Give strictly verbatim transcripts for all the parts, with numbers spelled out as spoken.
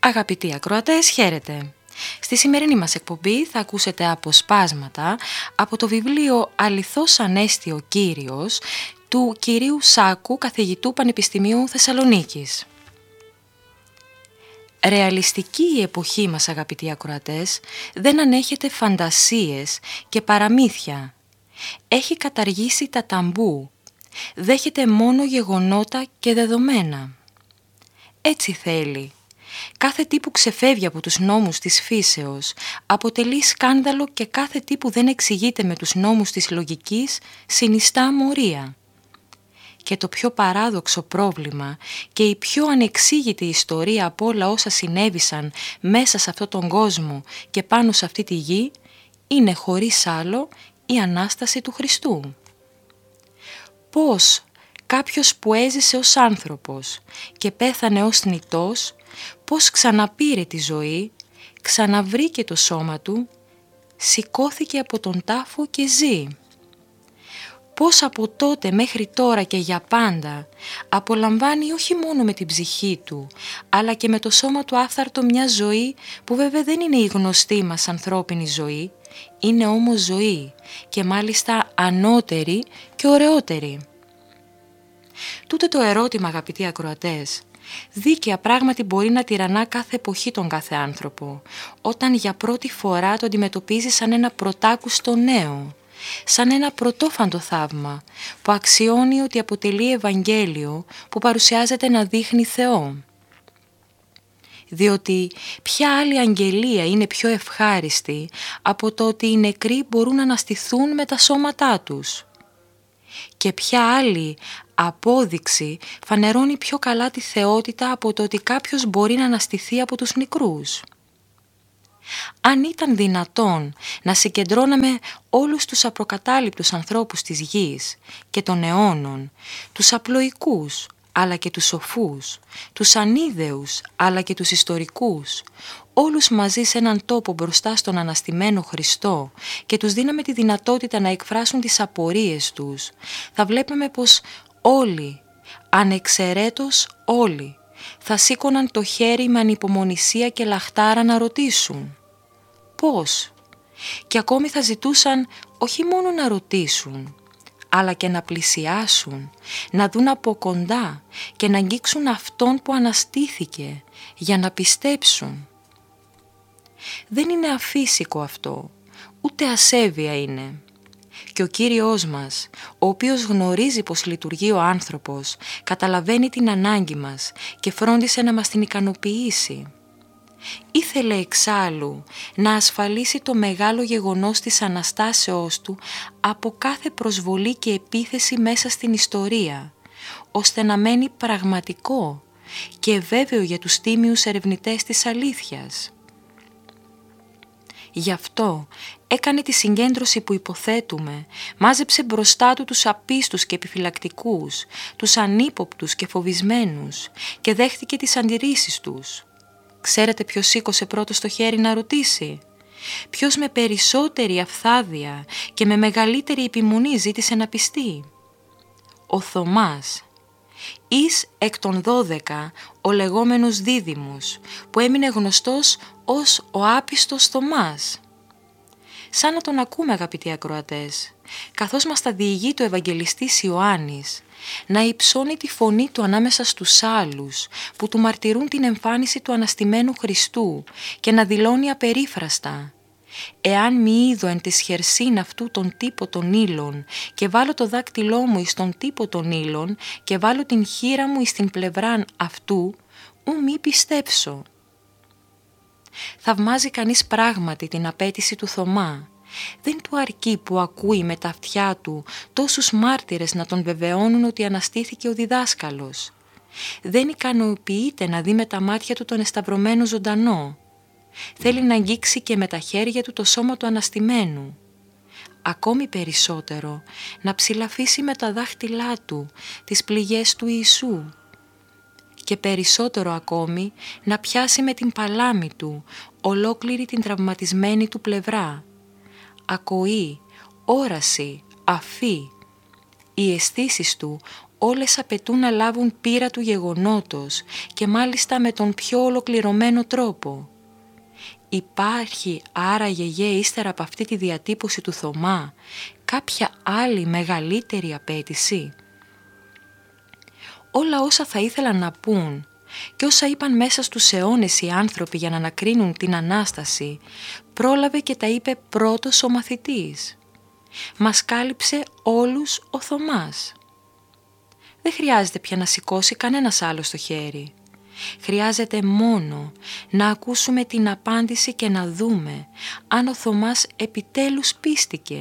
Αγαπητοί ακροατές, χαίρετε. Στη σημερινή μας εκπομπή θα ακούσετε αποσπάσματα από το βιβλίο «Αληθώς Ανέστη ο Κύριος» του κυρίου Σάκου, καθηγητού Πανεπιστημίου Θεσσαλονίκης. Ρεαλιστική η εποχή μας, αγαπητοί ακροατές, δεν ανέχεται φαντασίες και παραμύθια. Έχει καταργήσει τα ταμπού. Δέχεται μόνο γεγονότα και δεδομένα. Έτσι θέλει. Κάθε τι που ξεφεύγει από τους νόμους της φύσεως αποτελεί σκάνδαλο και κάθε τι που δεν εξηγείται με τους νόμους της λογικής συνιστά αμορία. Και το πιο παράδοξο πρόβλημα και η πιο ανεξήγητη ιστορία από όλα όσα συνέβησαν μέσα σε αυτόν τον κόσμο και πάνω σε αυτή τη γη είναι χωρίς άλλο η Ανάσταση του Χριστού. Πώς κάποιος που έζησε ως άνθρωπος και πέθανε ως θνητός, πώς ξαναπήρε τη ζωή, ξαναβρήκε το σώμα του, σηκώθηκε από τον τάφο και ζει. Πώς από τότε μέχρι τώρα και για πάντα απολαμβάνει όχι μόνο με την ψυχή του, αλλά και με το σώμα του άφθαρτο μια ζωή που βέβαια δεν είναι η γνωστή μας ανθρώπινη ζωή, είναι όμως ζωή και μάλιστα ανώτερη και ωραιότερη. Τούτο το ερώτημα, αγαπητοί ακροατές, δίκαια πράγματι μπορεί να τυραννά κάθε εποχή τον κάθε άνθρωπο, όταν για πρώτη φορά το αντιμετωπίζει σαν ένα πρωτάκουστο νέο, σαν ένα πρωτόφαντο θαύμα που αξιώνει ότι αποτελεί Ευαγγέλιο που παρουσιάζεται να δείχνει Θεό. Διότι ποια άλλη αγγελία είναι πιο ευχάριστη από το ότι οι νεκροί μπορούν να αναστηθούν με τα σώματά τους. Και ποια άλλη απόδειξη φανερώνει πιο καλά τη θεότητα από το ότι κάποιος μπορεί να αναστηθεί από τους νεκρούς. Αν ήταν δυνατόν να συγκεντρώναμε όλους τους απροκατάληπτους ανθρώπους της γης και των αιώνων, τους απλοϊκούς αλλά και τους σοφούς, τους ανίδεους αλλά και τους ιστορικούς, όλους μαζί σε έναν τόπο μπροστά στον αναστημένο Χριστό και τους δίναμε τη δυνατότητα να εκφράσουν τις απορίες τους, θα βλέπαμε πως όλοι, ανεξαιρέτως όλοι, θα σήκωναν το χέρι με ανυπομονησία και λαχτάρα να ρωτήσουν. Πώς? Και ακόμη θα ζητούσαν όχι μόνο να ρωτήσουν, αλλά και να πλησιάσουν, να δουν από κοντά και να αγγίξουν αυτόν που αναστήθηκε για να πιστέψουν. Δεν είναι αφύσικο αυτό, ούτε ασέβεια είναι. Και ο Κύριος μας, ο οποίος γνωρίζει πως λειτουργεί ο άνθρωπος, καταλαβαίνει την ανάγκη μας και φρόντισε να μας την ικανοποιήσει. Ήθελε εξάλλου να ασφαλίσει το μεγάλο γεγονός της Αναστάσεώς του από κάθε προσβολή και επίθεση μέσα στην ιστορία, ώστε να μένει πραγματικό και βέβαιο για τους τίμιους ερευνητές της αλήθειας. Γι' αυτό έκανε τη συγκέντρωση που υποθέτουμε, μάζεψε μπροστά του τους απίστους και επιφυλακτικούς, τους ανύποπτους και φοβισμένους και δέχτηκε τις αντιρρήσεις τους. Ξέρετε ποιος σήκωσε πρώτος το χέρι να ρωτήσει? Ποιος με περισσότερη αυθάδεια και με μεγαλύτερη επιμονή ζήτησε να πιστεί? Ο Θωμάς. Εις εκ των δώδεκα ο λεγόμενος Δίδυμος, που έμεινε γνωστός ως ο άπιστος Θωμάς. Σαν να τον ακούμε, αγαπητοί ακροατές, καθώς μας τα διηγεί το Ευαγγελιστής Ιωάννης, να υψώνει τη φωνή του ανάμεσα στους άλλους που του μαρτυρούν την εμφάνιση του αναστημένου Χριστού και να δηλώνει απερίφραστα: «Εάν μη είδω εν της χερσίν αυτού τον τύπο των ύλων και βάλω το δάκτυλό μου εις τον τύπο των ύλων και βάλω την χείρα μου εις την πλευράν αυτού, ου μη πιστέψω». Θαυμάζει κανείς πράγματι την απέτηση του Θωμά. Δεν του αρκεί που ακούει με τα αυτιά του τόσους μάρτυρες να τον βεβαιώνουν ότι αναστήθηκε ο διδάσκαλος. Δεν ικανοποιείται να δει με τα μάτια του τον εσταυρωμένο ζωντανό. Θέλει να αγγίξει και με τα χέρια του το σώμα του αναστημένου. Ακόμη περισσότερο να ψηλαφίσει με τα δάχτυλά του τις πληγές του Ιησού. Και περισσότερο ακόμη να πιάσει με την παλάμη του ολόκληρη την τραυματισμένη του πλευρά. Ακοή, όραση, αφή. Οι αισθήσεις του όλες απαιτούν να λάβουν πείρα του γεγονότος και μάλιστα με τον πιο ολοκληρωμένο τρόπο. Υπάρχει άραγε γε ύστερα από αυτή τη διατύπωση του Θωμά κάποια άλλη μεγαλύτερη απέτηση? Όλα όσα θα ήθελαν να πούν και όσα είπαν μέσα στους αιώνες οι άνθρωποι για να ανακρίνουν την Ανάσταση, πρόλαβε και τα είπε πρώτος ο μαθητής. Μας κάλυψε όλους ο Θωμάς. Δεν χρειάζεται πια να σηκώσει κανένας άλλος το χέρι. Χρειάζεται μόνο να ακούσουμε την απάντηση και να δούμε αν ο Θωμάς επιτέλους πίστηκε.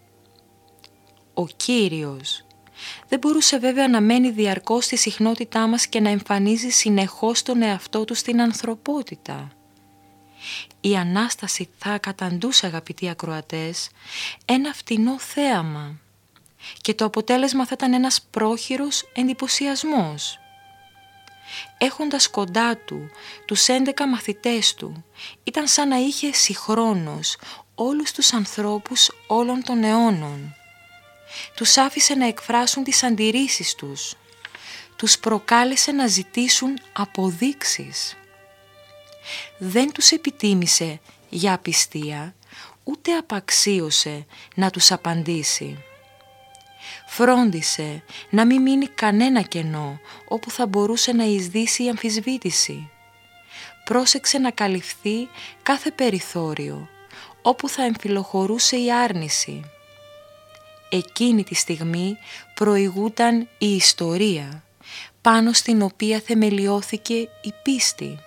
Ο Κύριος δεν μπορούσε βέβαια να μένει διαρκώς στη συχνότητά μας και να εμφανίζει συνεχώς τον εαυτό του στην ανθρωπότητα. Η Ανάσταση θα καταντούσε, αγαπητοί ακροατές, ένα φτηνό θέαμα και το αποτέλεσμα θα ήταν ένας πρόχειρος εντυπωσιασμός. Έχοντας κοντά του τους έντεκα μαθητές του, ήταν σαν να είχε συγχρόνως όλους τους ανθρώπους όλων των αιώνων. Τους άφησε να εκφράσουν τις αντιρρήσεις τους. Τους προκάλεσε να ζητήσουν αποδείξεις. Δεν τους επιτίμησε για απιστία, ούτε απαξίωσε να τους απαντήσει. Φρόντισε να μην μείνει κανένα κενό όπου θα μπορούσε να εισδύσει η αμφισβήτηση. Πρόσεξε να καλυφθεί κάθε περιθώριο όπου θα εμφυλοχωρούσε η άρνηση. Εκείνη τη στιγμή προηγούταν η ιστορία, πάνω στην οποία θεμελιώθηκε η πίστη.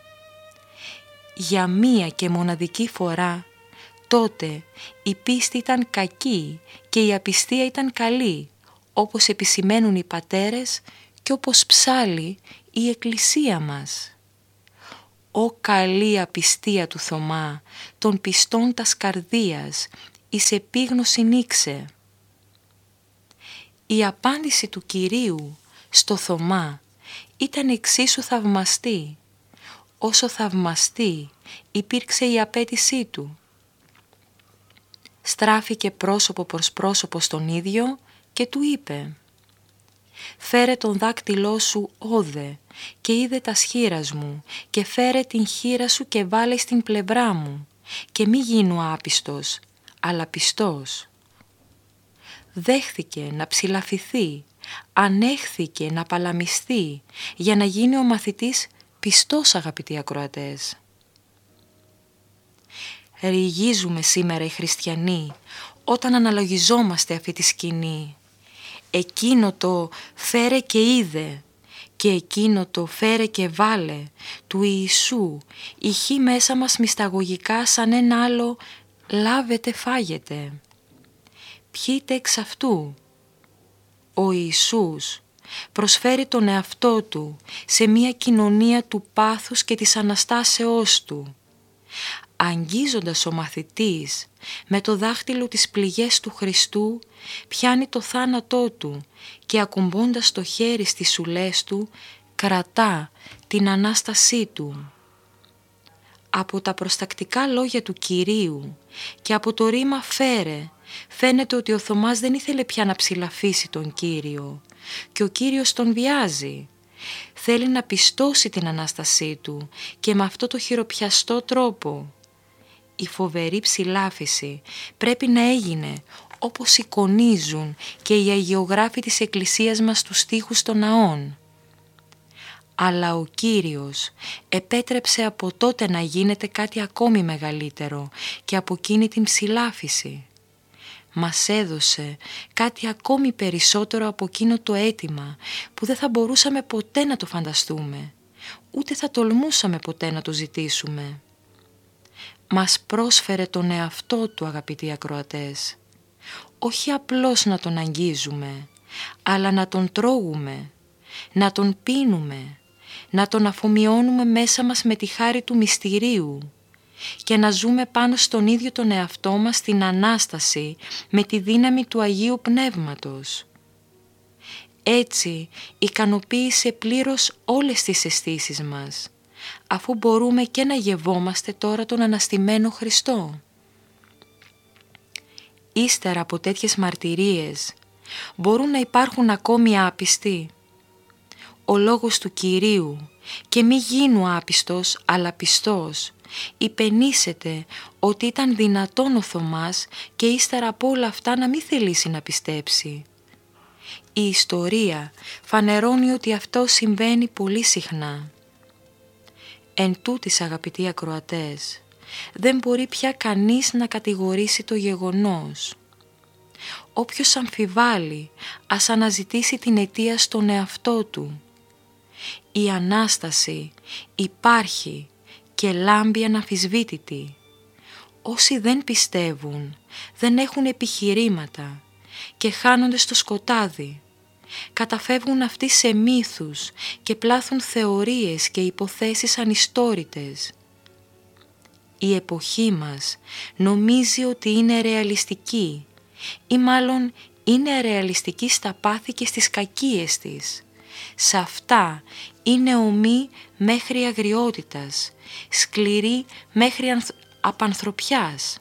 Για μία και μοναδική φορά, τότε η πίστη ήταν κακή και η απιστία ήταν καλή, όπως επισημαίνουν οι πατέρες και όπως ψάλλει η Εκκλησία μας. «Ω καλή απιστία του Θωμά, των πιστών τας καρδίας, εις επίγνωση νίξε». Η απάντηση του Κυρίου στο Θωμά ήταν εξίσου θαυμαστή, όσο θαυμαστή υπήρξε η απέτησή του. Στράφηκε πρόσωπο προς πρόσωπο στον ίδιο και του είπε «Φέρε τον δάκτυλό σου όδε και είδε τα χείλας μου και φέρε την χείρα σου και βάλε στην πλευρά μου και μη γίνω άπιστος, αλλά πιστός». Δέχθηκε να ψηλαφηθεί, ανέχθηκε να παλαμιστεί για να γίνει ο μαθητής πιστός, αγαπητοί ακροατές. Ρηγίζουμε σήμερα οι χριστιανοί όταν αναλογιζόμαστε αυτή τη σκηνή. Εκείνο το «φέρε και είδε» και εκείνο το «φέρε και βάλε» του Ιησού ηχεί μέσα μας μυσταγωγικά σαν ένα άλλο «λάβετε φάγετε». Πιείτε εξ αυτού. Ο Ιησούς προσφέρει τον εαυτό του σε μια κοινωνία του πάθους και της Αναστάσεώς του. Αγγίζοντας ο μαθητής με το δάχτυλο τις πληγές του Χριστού, πιάνει το θάνατό του και ακουμπώντας το χέρι στις σουλές του, κρατά την Ανάστασή του. Από τα προστακτικά λόγια του Κυρίου και από το ρήμα «φέρε» φαίνεται ότι ο Θωμάς δεν ήθελε πια να ψηλαφίσει τον Κύριο και ο Κύριος τον βιάζει. Θέλει να πιστώσει την Ανάστασή του και με αυτό το χειροπιαστό τρόπο. Η φοβερή ψηλάφιση πρέπει να έγινε όπως εικονίζουν και οι αγιογράφοι της Εκκλησίας μας στους στίχους των ναών. Αλλά ο Κύριος επέτρεψε από τότε να γίνεται κάτι ακόμη μεγαλύτερο και από εκείνη την ψηλάφιση. Μας έδωσε κάτι ακόμη περισσότερο από εκείνο το αίτημα που δεν θα μπορούσαμε ποτέ να το φανταστούμε, ούτε θα τολμούσαμε ποτέ να το ζητήσουμε. Μας πρόσφερε τον εαυτό του, αγαπητοί ακροατές, όχι απλώς να τον αγγίζουμε, αλλά να τον τρώγουμε, να τον πίνουμε, να τον αφομοιώνουμε μέσα μας με τη χάρη του μυστηρίου και να ζούμε πάνω στον ίδιο τον εαυτό μας στην Ανάσταση με τη δύναμη του Αγίου Πνεύματος. Έτσι ικανοποίησε πλήρως όλες τις αισθήσεις μας, αφού μπορούμε και να γευόμαστε τώρα τον αναστημένο Χριστό. Ύστερα από τέτοιες μαρτυρίες, Μπορούν να υπάρχουν ακόμη άπιστοι. Ο λόγος του Κυρίου «και μη γίνου άπιστος αλλά πιστός» υπενήσεται ότι ήταν δυνατόν ο Θωμάς και ύστερα από όλα αυτά να μην θελήσει να πιστέψει. Η ιστορία φανερώνει ότι αυτό συμβαίνει πολύ συχνά. Εν τούτοις, αγαπητοί ακροατές, δεν μπορεί πια κανείς να κατηγορήσει το γεγονός. Όποιος αμφιβάλλει, ας αναζητήσει την αιτία στον εαυτό του. Η Ανάσταση υπάρχει και λάμπει αναμφισβήτητη. Όσοι δεν πιστεύουν, δεν έχουν επιχειρήματα και χάνονται στο σκοτάδι. Καταφεύγουν αυτοί σε μύθους και πλάθουν θεωρίες και υποθέσεις ανιστόρητες. Η εποχή μας νομίζει ότι είναι ρεαλιστική ή μάλλον είναι ρεαλιστική στα πάθη και στις κακίες της. Σε αυτά είναι ομή μέχρι αγριότητας, σκληρή μέχρι ανθ... απανθρωπιάς.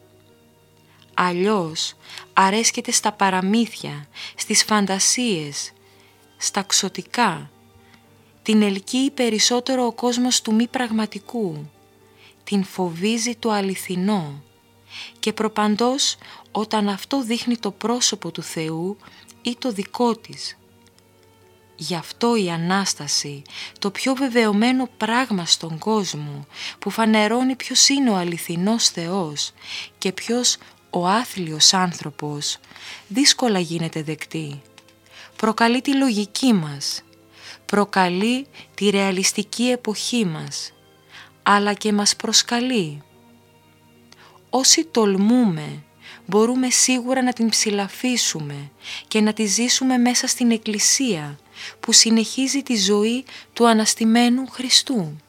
Αλλιώς αρέσκεται στα παραμύθια, στις φαντασίες, στα ξωτικά. Την ελκύει περισσότερο ο κόσμος του μη πραγματικού. Την φοβίζει το αληθινό. Και προπαντός όταν αυτό δείχνει το πρόσωπο του Θεού ή το δικό της. Γι' αυτό η Ανάσταση, το πιο βεβαιωμένο πράγμα στον κόσμο, που φανερώνει ποιος είναι ο αληθινός Θεός και ποιος ο άθλιος άνθρωπος, δύσκολα γίνεται δεκτή. Προκαλεί τη λογική μας, προκαλεί τη ρεαλιστική εποχή μας, αλλά και μας προσκαλεί. Όσοι τολμούμε, μπορούμε σίγουρα να την ψηλαφίσουμε και να τη ζήσουμε μέσα στην Εκκλησία, που συνεχίζει τη ζωή του αναστημένου Χριστού.